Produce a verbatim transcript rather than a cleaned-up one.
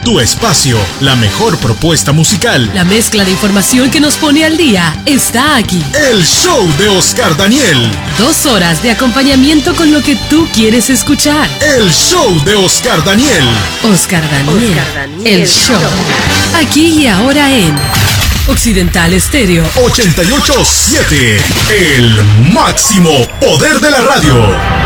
Tu espacio, la mejor propuesta musical. La mezcla de información que nos pone al día está aquí. El show de Oscar Daniel. Dos horas de acompañamiento con lo que tú quieres escuchar. El show de Oscar Daniel. Oscar Daniel, Oscar Daniel el show. Aquí y ahora en Occidental Estéreo ochenta y ocho punto siete. El máximo poder de la radio.